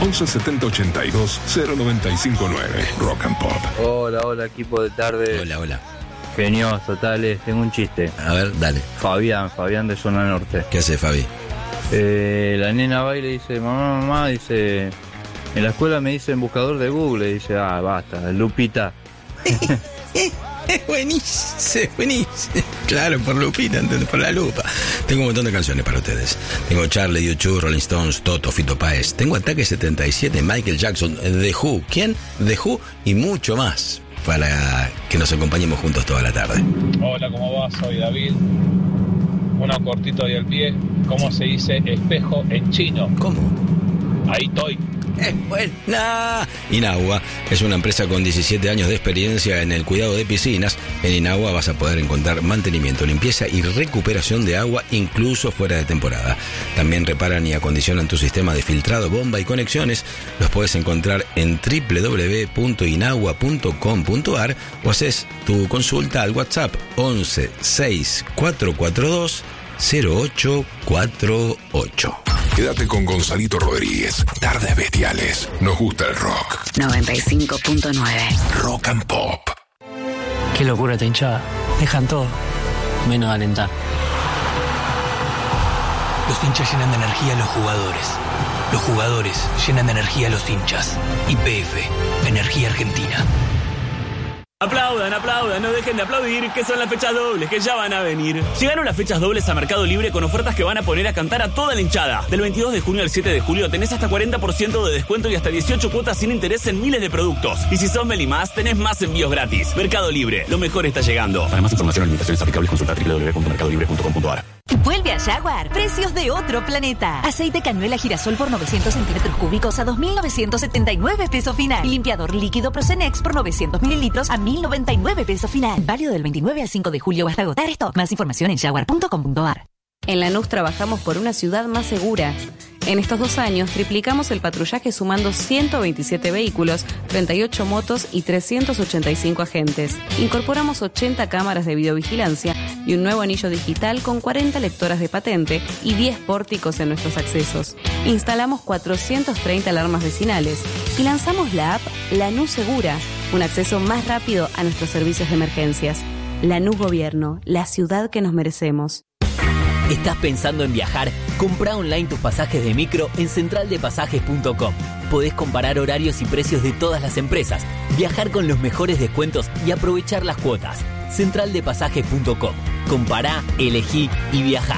11 70 82 0959. Rock and Pop. Hola, equipo de tarde. Hola. Genios totales, tengo un chiste. A ver, dale. Fabián de Zona Norte. ¿Qué hace, Fabi? La nena va y le dice, mamá, dice, en la escuela me dicen buscador de Google. Dice, basta, Lupita. Buenísimo. Claro, por Lupita, por la lupa. Tengo un montón de canciones para ustedes. Tengo Charlie, U2, Rolling Stones, Toto, Fito Páez. Tengo Ataque 77, Michael Jackson, The Who. ¿Quién? The Who y mucho más para que nos acompañemos juntos toda la tarde. Hola, ¿cómo va? Soy David. Uno cortito y al pie. ¿Cómo se dice espejo en chino? ¿Cómo? Ahí estoy. Buena. Inagua es una empresa con 17 años de experiencia en el cuidado de piscinas. En Inagua vas a poder encontrar mantenimiento, limpieza y recuperación de agua, incluso fuera de temporada. También reparan y acondicionan tu sistema de filtrado, bomba y conexiones. Los puedes encontrar en www.inagua.com.ar o haces tu consulta al WhatsApp 11 6442 0848. Quédate con Gonzalito Rodríguez. Tardes Bestiales. Nos gusta el rock. 95.9. Rock and Pop. Qué locura esta hinchada. Dejan todo, menos alentar. Los hinchas llenan de energía a los jugadores. Los jugadores llenan de energía a los hinchas. YPF, Energía Argentina. Aplaudan, no dejen de aplaudir, que son las fechas dobles, que ya van a venir. Llegaron las fechas dobles a Mercado Libre con ofertas que van a poner a cantar a toda la hinchada. Del 22 de junio al 7 de julio tenés hasta 40% de descuento y hasta 18 cuotas sin interés en miles de productos. Y si sos Melimás, tenés más envíos gratis. Mercado Libre, lo mejor está llegando. Para más información o limitaciones aplicables, consulta www.mercadolibre.com.ar. Vuelve a Jaguar. Precios de otro planeta. Aceite cañuela girasol por 900 centímetros cúbicos a 2.979 pesos final. Limpiador líquido Procenex por 900 mililitros a 1.099 pesos final. Válido del 29 al 5 de julio hasta agotar esto. Más información en jaguar.com.ar. En Lanús trabajamos por una ciudad más segura. En estos 2 años triplicamos el patrullaje sumando 127 vehículos, 38 motos y 385 agentes. Incorporamos 80 cámaras de videovigilancia y un nuevo anillo digital con 40 lectoras de patente y 10 pórticos en nuestros accesos. Instalamos 430 alarmas vecinales y lanzamos la app Lanús Segura, un acceso más rápido a nuestros servicios de emergencias. Lanús Gobierno, la ciudad que nos merecemos. ¿Estás pensando en viajar? Comprá online tus pasajes de micro en centraldepasajes.com. Podés comparar horarios y precios de todas las empresas, viajar con los mejores descuentos y aprovechar las cuotas. Centraldepasajes.com. Compará, elegí y viajá.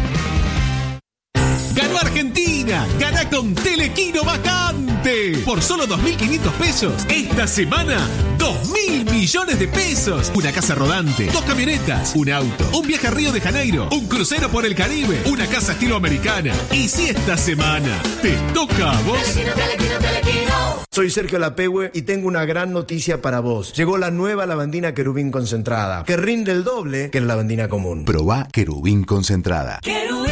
¡Ganó Argentina! ¡Gana con Telequino Vacante! Por solo 2.500 pesos. Esta semana, 2.000 millones de pesos. Una casa rodante, 2 camionetas, un auto, un viaje a Río de Janeiro, un crucero por el Caribe, una casa estilo americana. Y si esta semana te toca a vos... Telequino. Soy Sergio Lapehue y tengo una gran noticia para vos. Llegó la nueva lavandina Querubín concentrada, que rinde el doble que la lavandina común. Probá Querubín concentrada. Querubín.